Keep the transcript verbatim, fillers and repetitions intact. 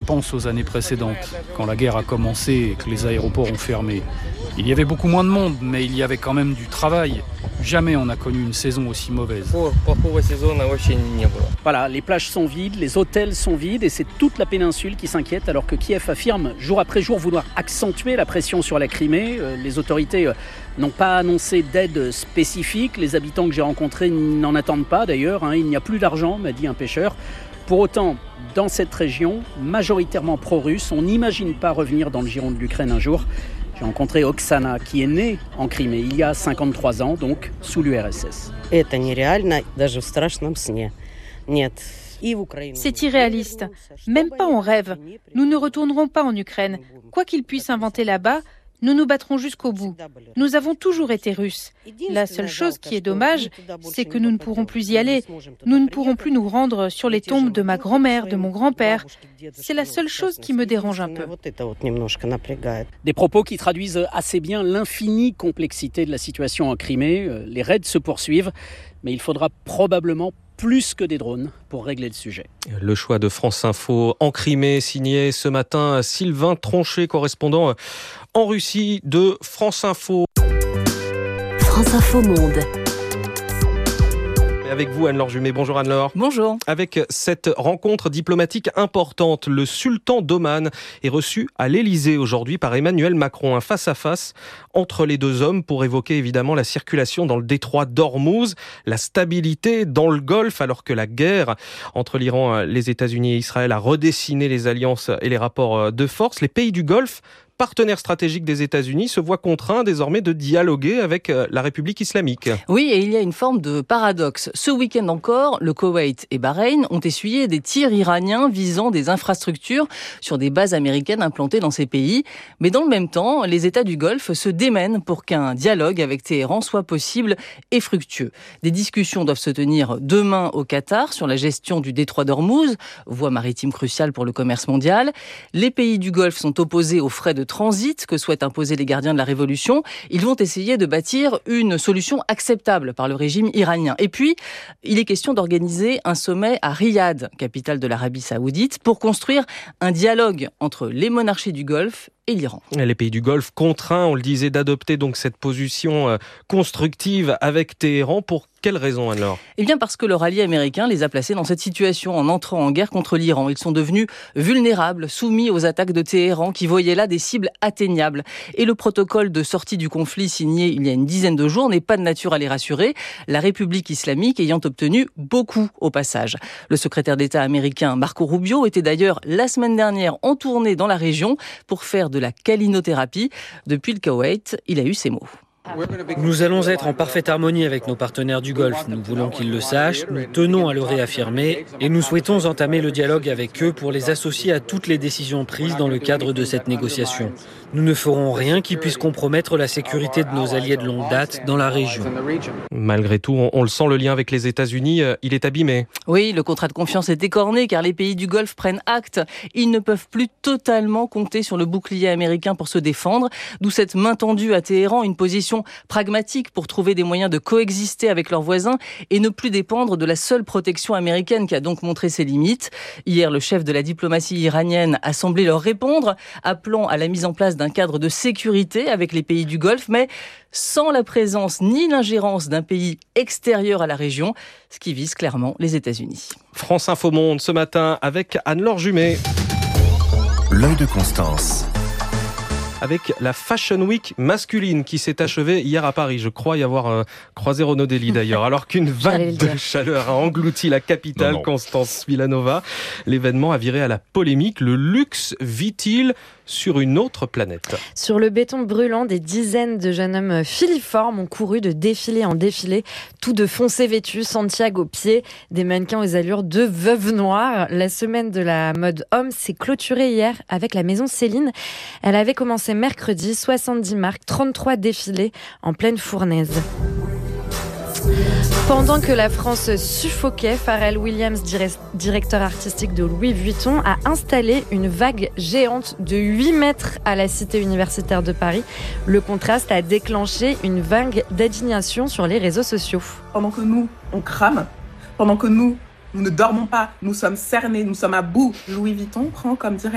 pense aux années précédentes, quand la guerre a commencé et que les aéroports ont fermé. Il y avait beaucoup moins de monde, mais il y avait quand même du travail. Jamais on n'a connu une saison aussi mauvaise. Voilà, les plages sont vides, les hôtels sont vides et c'est toute la péninsule qui s'inquiète alors que Kiev affirme jour après jour vouloir accentuer la pression sur la Crimée. Les autorités n'ont pas annoncé d'aide spécifique. Les habitants que j'ai rencontrés n'en attendent pas d'ailleurs. Hein. Il n'y a plus d'argent, m'a dit un pêcheur. Pour autant, dans cette région, majoritairement pro-russe, on n'imagine pas revenir dans le giron de l'Ukraine un jour. J'ai rencontré Oksana, qui est née en Crimée il y a cinquante-trois ans, donc sous l'U R S S. C'est irréaliste, même pas en rêve. Nous ne retournerons pas en Ukraine. Quoi qu'ils puissent inventer là-bas, nous nous battrons jusqu'au bout. Nous avons toujours été Russes. La seule chose qui est dommage, c'est que nous ne pourrons plus y aller. Nous ne pourrons plus nous rendre sur les tombes de ma grand-mère, de mon grand-père. C'est la seule chose qui me dérange un peu. Des propos qui traduisent assez bien l'infinie complexité de la situation en Crimée. Les raids se poursuivent, mais il faudra probablement plus que des drones pour régler le sujet. Le choix de France Info en Crimée, signé ce matin Sylvain Tronchet, correspondant en Russie de France Info. France Info Monde. Avec vous, Anne-Laure Jumet. Bonjour Anne-Laure. Bonjour. Avec cette rencontre diplomatique importante, le sultan d'Oman est reçu à l'Élysée aujourd'hui par Emmanuel Macron. Un face-à-face entre les deux hommes pour évoquer évidemment la circulation dans le détroit d'Ormuz, la stabilité dans le Golfe, alors que la guerre entre l'Iran, les États-Unis et Israël a redessiné les alliances et les rapports de force. Les pays du Golfe, partenaire stratégique des États-Unis, se voit contraint désormais de dialoguer avec la République islamique. Oui, et il y a une forme de paradoxe. Ce week-end encore, le Koweït et Bahreïn ont essuyé des tirs iraniens visant des infrastructures sur des bases américaines implantées dans ces pays. Mais dans le même temps, les États du Golfe se démènent pour qu'un dialogue avec Téhéran soit possible et fructueux. Des discussions doivent se tenir demain au Qatar sur la gestion du détroit d'Ormuz, voie maritime cruciale pour le commerce mondial. Les pays du Golfe sont opposés aux frais de transit que souhaitent imposer les gardiens de la révolution. Ils vont essayer de bâtir une solution acceptable par le régime iranien. Et puis, il est question d'organiser un sommet à Riyad, capitale de l'Arabie Saoudite, pour construire un dialogue entre les monarchies du Golfe et l'Iran. Les pays du Golfe contraints, on le disait, d'adopter donc cette position constructive avec Téhéran. Pour quelle raison, alors ? Eh bien parce que leur allié américain les a placés dans cette situation en entrant en guerre contre l'Iran. Ils sont devenus vulnérables, soumis aux attaques de Téhéran qui voyaient là des cibles atteignables. Et le protocole de sortie du conflit signé il y a une dizaine de jours n'est pas de nature à les rassurer, la République islamique ayant obtenu beaucoup au passage. Le secrétaire d'État américain Marco Rubio était d'ailleurs la semaine dernière en tournée dans la région pour faire de la calinothérapie. Depuis le Koweït, il a eu ces mots. Nous allons être en parfaite harmonie avec nos partenaires du Golfe. Nous voulons qu'ils le sachent, nous tenons à le réaffirmer et nous souhaitons entamer le dialogue avec eux pour les associer à toutes les décisions prises dans le cadre de cette négociation. Nous ne ferons rien qui puisse compromettre la sécurité de nos alliés de longue date dans la région. Malgré tout, on, on le sent, le lien avec les États-Unis, euh, il est abîmé. Oui, le contrat de confiance est écorné car les pays du Golfe prennent acte. Ils ne peuvent plus totalement compter sur le bouclier américain pour se défendre, d'où cette main tendue à Téhéran, une position pragmatique pour trouver des moyens de coexister avec leurs voisins et ne plus dépendre de la seule protection américaine qui a donc montré ses limites. Hier, le chef de la diplomatie iranienne a semblé leur répondre, appelant à la mise en place d'un cadre de sécurité avec les pays du Golfe, mais sans la présence ni l'ingérence d'un pays extérieur à la région, ce qui vise clairement les États-Unis. France Info Monde ce matin avec Anne-Laure Jumet. L'œil de Constance. Avec la Fashion Week masculine qui s'est achevée hier à Paris. Je crois y avoir euh, croisé Renaud Dely d'ailleurs. Alors qu'une vague de chaleur a englouti la capitale, non, non. Constance Milanova, l'événement a viré à la polémique. Le luxe vit-il sur une autre planète? Sur le béton brûlant, des dizaines de jeunes hommes filiformes ont couru de défilé en défilé, tout de foncé vêtus, Santiago aux pieds, des mannequins aux allures de veuves noires. La semaine de la mode homme s'est clôturée hier avec la maison Céline. Elle avait commencé mercredi, soixante-dix marques, trente-trois défilés en pleine fournaise. Pendant que la France suffoquait, Pharrell Williams, directeur artistique de Louis Vuitton, a installé une vague géante de huit mètres à la cité universitaire de Paris. Le contraste a déclenché une vague d'indignation sur les réseaux sociaux. Pendant que nous, on crame, pendant que nous, nous ne dormons pas, nous sommes cernés, nous sommes à bout, Louis Vuitton prend comme directeur